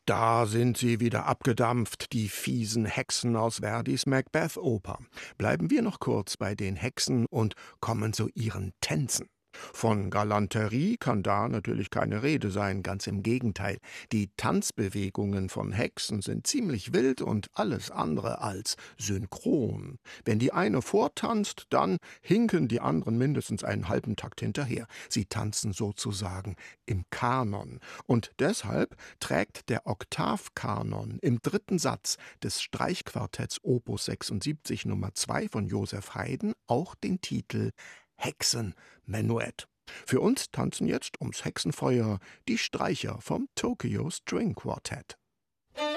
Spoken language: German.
Da sind sie wieder abgedampft, die fiesen Hexen aus Verdis Macbeth-Oper. Bleiben wir noch kurz bei den Hexen und kommen zu ihren Tänzen. Von Galanterie kann da natürlich keine Rede sein, ganz im Gegenteil. Die Tanzbewegungen von Hexen sind ziemlich wild und alles andere als synchron. Wenn die eine vortanzt, dann hinken die anderen mindestens einen halben Takt hinterher. Sie tanzen sozusagen im Kanon. Und deshalb trägt der Oktavkanon im dritten Satz des Streichquartetts Opus 76 Nummer 2 von Joseph Haydn auch den Titel Hexenmenuett. Für uns tanzen jetzt ums Hexenfeuer die Streicher vom Tokyo String Quartet.